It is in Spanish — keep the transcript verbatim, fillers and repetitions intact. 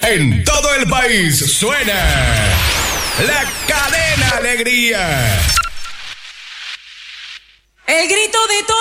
En todo el país suena La Cadena Alegría. El grito de todos